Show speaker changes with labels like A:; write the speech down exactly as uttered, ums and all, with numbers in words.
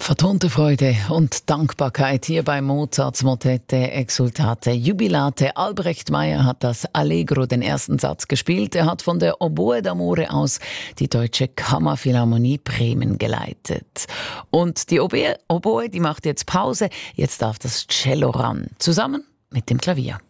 A: Vertonte Freude und Dankbarkeit hier bei Mozarts Motette Exsultate Jubilate. Albrecht Meyer hat das Allegro, den ersten Satz, gespielt. Er hat von der Oboe d'Amore aus die Deutsche Kammerphilharmonie Bremen geleitet. Und die Oboe, Oboe, die macht jetzt Pause. Jetzt darf das Cello ran, zusammen mit dem Klavier.